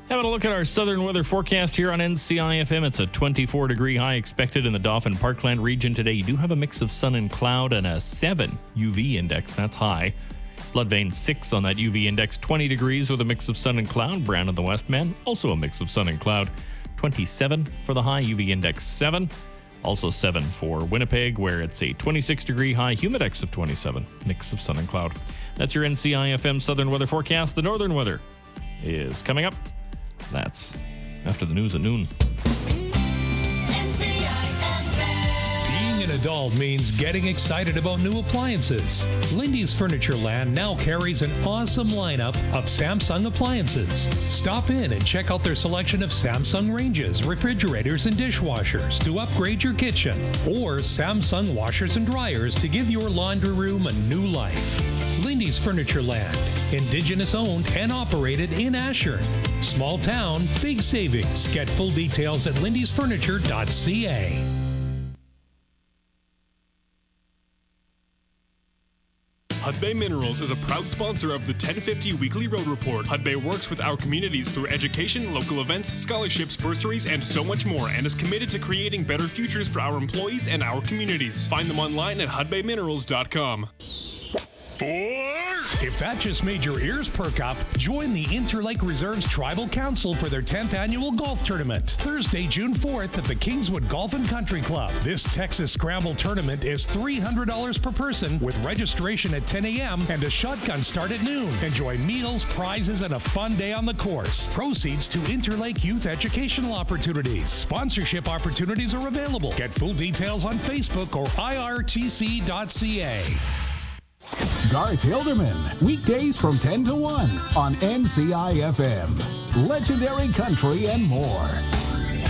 Having a look at our southern weather forecast here on NCI-FM. It's a 24-degree high expected in the Dauphin Parkland region today. You do have a mix of sun and cloud and a 7 UV index. That's high. Bloodvein 6 on that UV index. 20 degrees with a mix of sun and cloud. Brandon the Westman, also a mix of sun and cloud. 27 for the high, UV index 7. Also 7 for Winnipeg, where it's a 26-degree high, humidex of 27. Mix of sun and cloud. That's your NCI-FM southern weather forecast. The northern weather is coming up. That's after the news at noon. Being an adult means getting excited about new appliances. Lindy's Furniture Land now carries an awesome lineup of Samsung appliances. Stop in and check out their selection of Samsung ranges, refrigerators, and dishwashers to upgrade your kitchen, or Samsung washers and dryers to give your laundry room a new life. Lindy's Furniture Land, Indigenous owned and operated in Asher. Small town, big savings. Get full details at lindysfurniture.ca. Hudbay Minerals is a proud sponsor of the 1050 Weekly Road Report. Hudbay works with our communities through education, local events, scholarships, bursaries, and so much more, and is committed to creating better futures for our employees and our communities. Find them online at hudbayminerals.com. If that just made your ears perk up, join the Interlake Reserves Tribal Council for their 10th annual golf tournament, Thursday, June 4th at the Kingswood Golf and Country Club. This Texas Scramble tournament is $300 per person with registration at 10 a.m. and a shotgun start at noon. Enjoy meals, prizes, and a fun day on the course. Proceeds to Interlake Youth Educational Opportunities. Sponsorship opportunities are available. Get full details on Facebook or irtc.ca. Garth Hilderman, weekdays from 10 to 1 on NCI-FM. Legendary country and more.